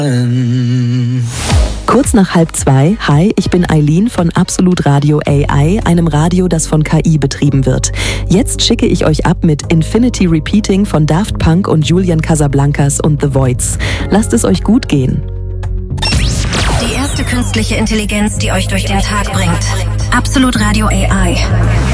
Kurz nach 1:30. Hi, ich bin Eileen von Absolut Radio AI, einem Radio, das von KI betrieben wird. Jetzt schicke ich euch ab mit Infinity Repeating von Daft Punk und Julian Casablancas und The Voids. Lasst es euch gut gehen. Die erste künstliche Intelligenz, die euch durch den Tag bringt. Absolut Radio AI.